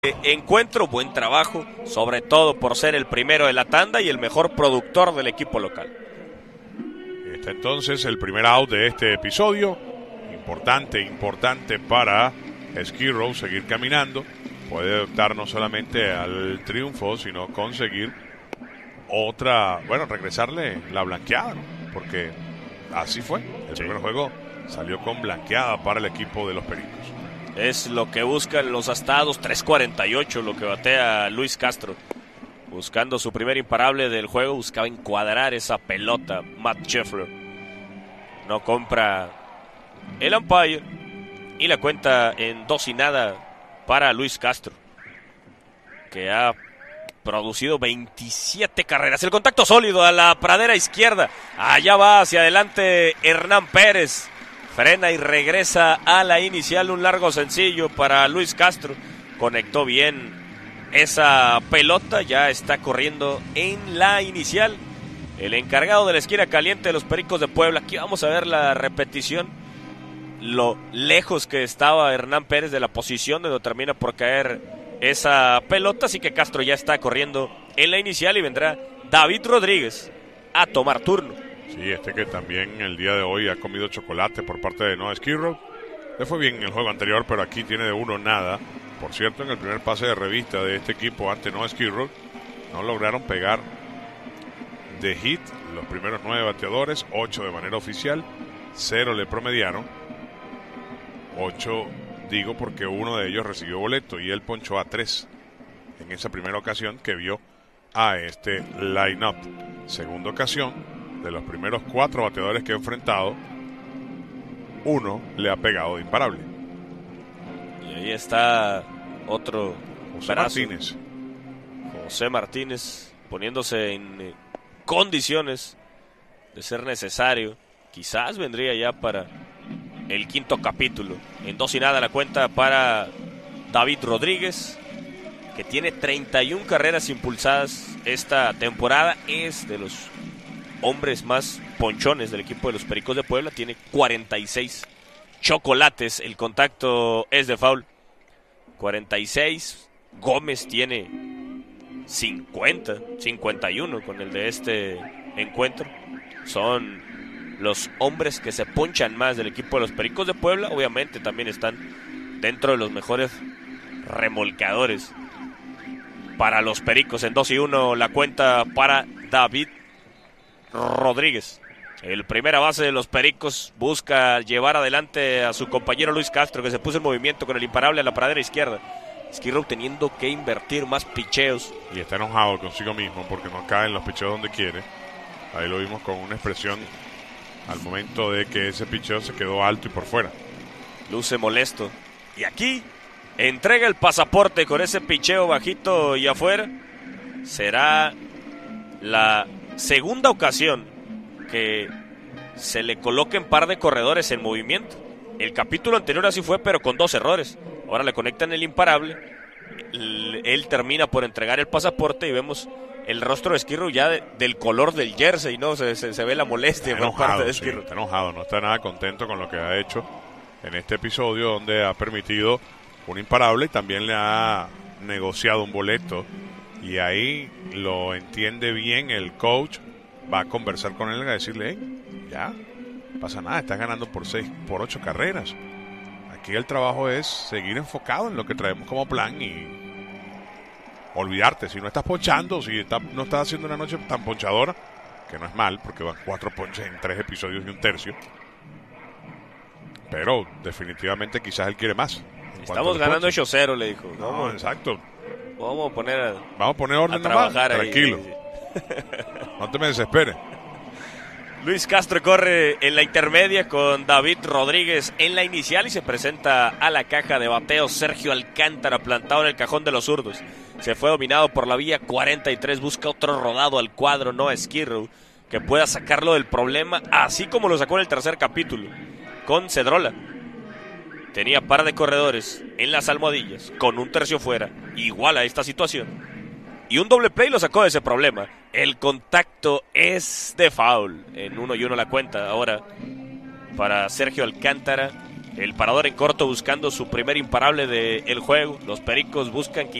encuentro, buen trabajo, sobre todo por ser el primero de la tanda y el mejor productor del equipo local. Está entonces el primer out de este episodio. Importante para Skid Row seguir caminando. Puede optar no solamente al triunfo, sino conseguir regresarle la blanqueada, ¿no? Porque así fue. El primer juego salió con blanqueada para el equipo de los Pericos. Es lo que buscan los astados, 3.48 lo que batea Luis Castro. Buscando su primer imparable del juego, buscaba encuadrar esa pelota. Matt Scheffler no compra el umpire y la cuenta en 2-0 para Luis Castro, que ha producido 27 carreras. El contacto sólido a la pradera izquierda. Allá va hacia adelante Hernán Pérez. Frena y regresa a la inicial. Un largo sencillo para Luis Castro. Conectó bien esa pelota. Ya está corriendo en la inicial el encargado de la esquina caliente de los Pericos de Puebla. Aquí vamos a ver la repetición. Lo lejos que estaba Hernán Pérez de la posición donde termina por caer esa pelota. Así que Castro ya está corriendo en la inicial y vendrá David Rodríguez a tomar turno. Sí, que también el día de hoy ha comido chocolate por parte de Noah Skid Row. Le fue bien en el juego anterior, pero aquí tiene de 1-0. Por cierto, en el primer pase de revista de este equipo ante Noah Skid Row, no lograron pegar de hit los primeros 9 bateadores, 8 de manera oficial, 0 le promediaron. 8 digo porque uno de ellos recibió boleto y él ponchó a 3 en esa primera ocasión que vio a este line-up. Segunda ocasión, de los primeros 4 bateadores que ha enfrentado, 1 le ha pegado de imparable. Y ahí está otro José Martínez poniéndose en condiciones de ser necesario. Quizás vendría ya para el quinto capítulo. En 2-0 la cuenta para David Rodríguez, que tiene 31 carreras impulsadas esta temporada. Es de los hombres más ponchones del equipo de los Pericos de Puebla. Tiene 46 chocolates. El contacto es de foul. 46. Gómez tiene 51 con el de este encuentro. Son los hombres que se ponchan más del equipo de los Pericos de Puebla. Obviamente también están dentro de los mejores remolcadores para los Pericos. En 2-1 la cuenta para David Rodríguez. El primera base de los Pericos busca llevar adelante a su compañero Luis Castro, que se puso en movimiento con el imparable a la pradera izquierda. Skid Row teniendo que invertir más picheos. Y está enojado consigo mismo porque no caen los picheos donde quiere. Ahí lo vimos con una expresión al momento de que ese picheo se quedó alto y por fuera. Luce molesto. Y aquí entrega el pasaporte con ese picheo bajito y afuera. Será la segunda ocasión que se le coloquen par de corredores en movimiento. El capítulo anterior así fue, pero con 2 errores. Ahora le conectan el imparable. Él termina por entregar el pasaporte y vemos el rostro de Skid Row ya del color del jersey, ¿no? Se ve la molestia por parte de Skid Row. Está enojado, no está nada contento con lo que ha hecho en este episodio, donde ha permitido un imparable y también le ha negociado un boleto. Y ahí lo entiende bien el coach. Va a conversar con él y a decirle: ya, no pasa nada, estás ganando por 8 carreras. Aquí el trabajo es seguir enfocado en lo que traemos como plan y olvidarte. Si no estás ponchando, si no estás haciendo una noche tan ponchadora, que no es mal, porque van 4 ponches en 3 episodios y un tercio. Pero definitivamente quizás él quiere más. Estamos ganando 8-0, le dijo. No, exacto. Vamos a poner orden a trabajar ahí, tranquilo. No te me desesperes. Luis Castro corre en la intermedia con David Rodríguez en la inicial y se presenta a la caja de bateo Sergio Alcántara, plantado en el cajón de los zurdos. Se fue dominado por la vía 43, busca otro rodado al cuadro, Noah Skid Row, que pueda sacarlo del problema, así como lo sacó en el tercer capítulo con Cedrola. Tenía par de corredores en las almohadillas, con un tercio fuera, igual a esta situación. Y un doble play lo sacó de ese problema. El contacto es de foul. En 1-1 la cuenta ahora para Sergio Alcántara. El parador en corto buscando su primer imparable del juego. Los Pericos buscan